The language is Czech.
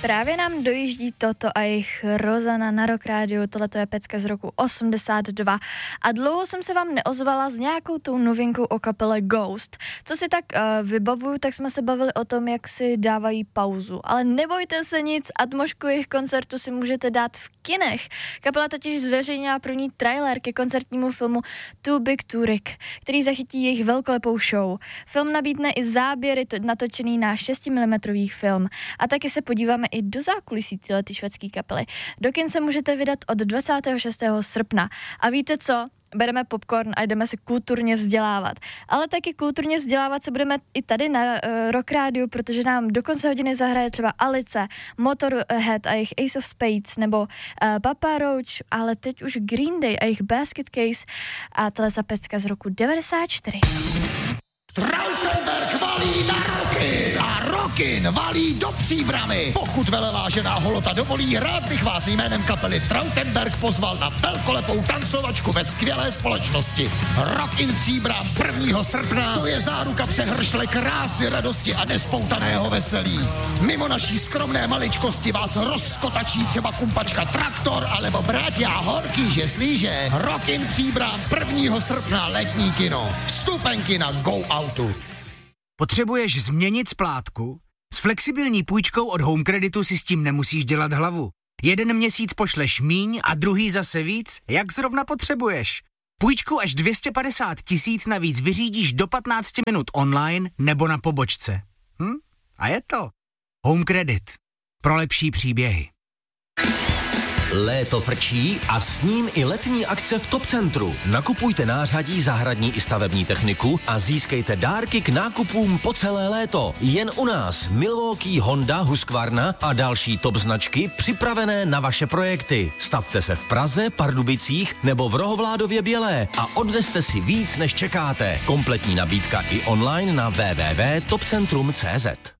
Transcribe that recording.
Právě nám dojíždí Toto a jejich Rozana na Rock Radio, tohleto je pecka z roku 82 a dlouho jsem se vám neozvala s nějakou tou novinkou o kapele Ghost. Co si tak vybavuju, tak jsme se bavili o tom, jak si dávají pauzu, ale nebojte se nic, atmosféru jejich koncertu si můžete dát v kinech. Kapela totiž zveřejnila první trailer ke koncertnímu filmu Too Big to Rick, který zachytí jejich velkolepou show. Film nabídne i záběry natočený na 6 mm film a taky se podíváme i do zákulisí tyhlety švédský kapely. Do kin se můžete vydat od 26. srpna. A víte co? Bereme popcorn a jdeme se kulturně vzdělávat. Ale taky kulturně vzdělávat se budeme i tady na Rock Radio, protože nám do konce hodiny zahraje třeba Alice, Motorhead a jejich Ace of Spades, nebo Papa Roach, ale teď už Green Day a jejich Basket Case a tato pecka z roku 94. Trautenberg valí na Rockin a Rockin valí do Příbrami. Pokud velevážená holota dovolí, rád bych vás jménem kapely Trautenberg pozval na velkolepou tancovačku ve skvělé společnosti. Rockin Příbram 1. srpna, to je záruka přehršle krásy, radosti a nespoutaného veselí. Mimo naší skromné maličkosti vás rozkotačí třeba kumpačka Traktor alebo Bratia Horký slíže. Rockin Příbram 1. srpna, letní kino. Vstupenky na Go Outu. Potřebuješ změnit splátku? S flexibilní půjčkou od Home Creditu si s tím nemusíš dělat hlavu. Jeden měsíc pošleš míň a druhý zase víc, jak zrovna potřebuješ. Půjčku až 250 000 navíc vyřídíš do 15 minut online nebo na pobočce. A je to. Home Credit. Pro lepší příběhy. Léto frčí a s ním i letní akce v Top Centru. Nakupujte nářadí, zahradní i stavební techniku a získejte dárky k nákupům po celé léto. Jen u nás Milwaukee, Honda, Husqvarna a další top značky připravené na vaše projekty. Stavte se v Praze, Pardubicích nebo v Rohovládově Bělé a odneste si víc, než čekáte. Kompletní nabídka i online na www.topcentrum.cz.